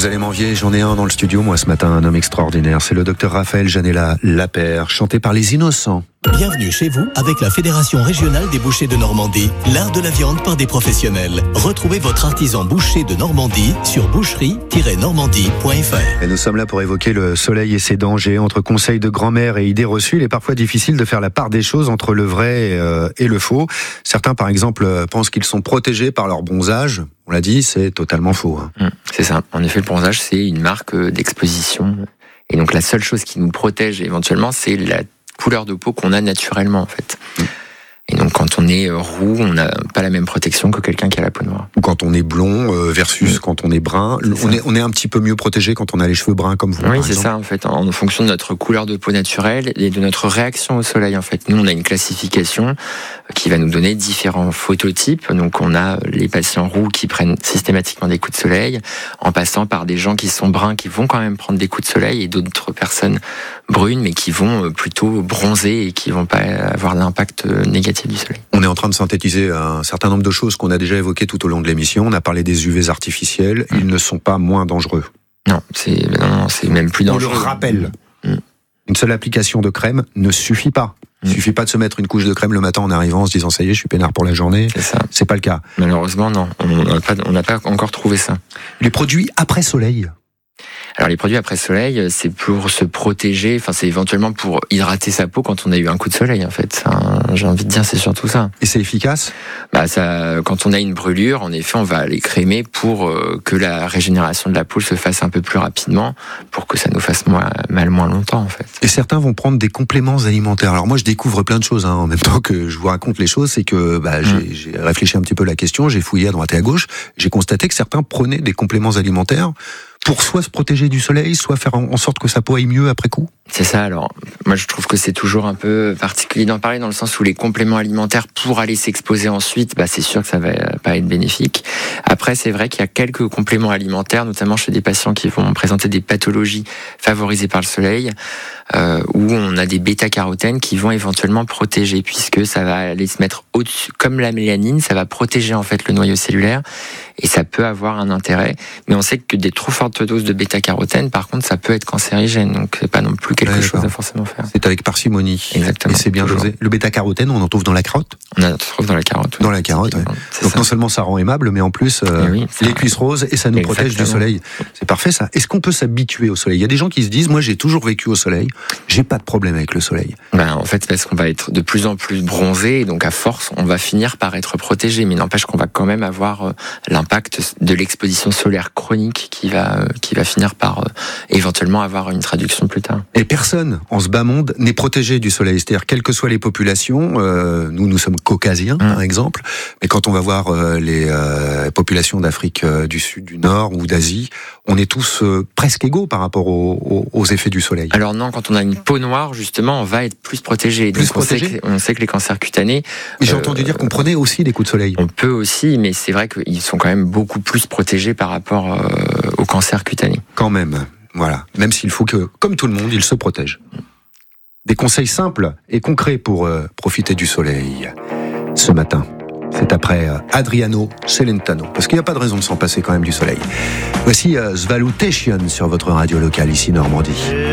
Vous allez m'envier, j'en ai un dans le studio, moi, ce matin, un homme extraordinaire. C'est le docteur Raphaël Janella Lapère, chanté par Les Innocents. Bienvenue chez vous avec la Fédération Régionale des Bouchers de Normandie, l'art de la viande par des professionnels. Retrouvez votre artisan boucher de Normandie sur boucherie-normandie.fr. Et nous sommes là pour évoquer le soleil et ses dangers. Entre conseils de grand-mère et idées reçues, il est parfois difficile de faire la part des choses entre le vrai et le faux. Certains, par exemple, pensent qu'ils sont protégés par leur bronzage. On l'a dit, c'est totalement faux. C'est ça. En effet, le bronzage, c'est une marque d'exposition. Et donc, la seule chose qui nous protège éventuellement, c'est la couleur de peau qu'on a naturellement, en fait. Et donc, quand on est roux, on n'a pas la même protection que quelqu'un qui a la peau noire. Ou quand on est blond versus quand on est brun. On est un petit peu mieux protégé quand on a les cheveux bruns comme vous. Oui, c'est ça, en fait. En fonction de notre couleur de peau naturelle et de notre réaction au soleil, en fait. Nous, on a une classification qui va nous donner différents phototypes. Donc, on a les patients roux qui prennent systématiquement des coups de soleil, en passant par des gens qui sont bruns, qui vont quand même prendre des coups de soleil, et d'autres personnes brunes, mais qui vont plutôt bronzer et qui vont pas avoir l'impact négatif du soleil. On est en train de synthétiser un certain nombre de choses qu'on a déjà évoquées tout au long de l'émission. On a parlé des UV artificiels. Ils ne sont pas moins dangereux. Non, c'est même plus dangereux. On le rappelle. Une seule application de crème ne suffit pas. Il suffit pas de se mettre une couche de crème le matin en arrivant en se disant ça y est, je suis peinard pour la journée. C'est ça. C'est pas le cas. Malheureusement, non. On n'a pas encore trouvé ça. Les produits après soleil. Alors les produits après soleil, c'est pour se protéger, enfin c'est éventuellement pour hydrater sa peau quand on a eu un coup de soleil en fait. J'ai envie de dire c'est surtout ça. Et c'est efficace ? Quand on a une brûlure, en effet, on va les crémer pour que la régénération de la peau se fasse un peu plus rapidement, pour que ça nous fasse mal moins longtemps en fait. Et certains vont prendre des compléments alimentaires. Alors moi je découvre plein de choses en même temps que je vous raconte les choses, c'est que j'ai réfléchi un petit peu à la question, j'ai fouillé à droite et à gauche, j'ai constaté que certains prenaient des compléments alimentaires pour soit se protéger du soleil, soit faire en sorte que sa peau aille mieux après coup. C'est ça, alors moi je trouve que c'est toujours un peu particulier d'en parler, dans le sens où les compléments alimentaires pour aller s'exposer ensuite, c'est sûr que ça va pas être bénéfique. Après c'est vrai qu'il y a quelques compléments alimentaires, notamment chez des patients qui vont présenter des pathologies favorisées par le soleil, où on a des bêta-carotènes qui vont éventuellement protéger, puisque ça va aller se mettre au-dessus, comme la mélanine, ça va protéger en fait le noyau cellulaire, et ça peut avoir un intérêt. Mais on sait que des trop fortes doses de bêta-carotène, par contre, ça peut être cancérigène, donc c'est pas non plus quelque chose à forcément faire. C'est avec parcimonie. Exactement. Et c'est bien dosé. Le bêta-carotène, on en trouve dans la carotte ? On en trouve dans la carotte. Dans la carotte, oui. Donc ça. Non seulement ça rend aimable, mais en plus les cuisses roses, et ça nous protège du soleil. C'est parfait ça. Est-ce qu'on peut s'habituer au soleil ? Il y a des gens qui se disent, moi j'ai toujours vécu au soleil, j'ai pas de problème avec le soleil. En fait, parce qu'on va être de plus en plus bronzé, et donc à force, on va finir par être protégé, mais n'empêche qu'on va quand même avoir l'impact de l'exposition solaire chronique qui va finir par éventuellement avoir une traduction plus tard. Et personne en ce bas monde n'est protégé du soleil. C'est-à-dire, quelles que soient les populations, nous sommes caucasiens, par exemple, mais quand on va voir les populations d'Afrique du Sud, du Nord ou d'Asie, on est tous presque égaux par rapport aux effets du soleil. Alors non, quand on a une peau noire, justement, on va être plus protégé. On sait que les cancers cutanés... J'ai entendu dire qu'on prenait aussi des coups de soleil. On peut aussi, mais c'est vrai qu'ils sont quand même beaucoup plus protégés par rapport au cancer cutané. Quand même, voilà. Même s'il faut que, comme tout le monde, ils se protègent. Des conseils simples et concrets pour profiter du soleil. Ce matin, c'est après Adriano Celentano, parce qu'il n'y a pas de raison de s'en passer quand même du soleil. Voici Svalutation sur votre radio locale ici Normandie.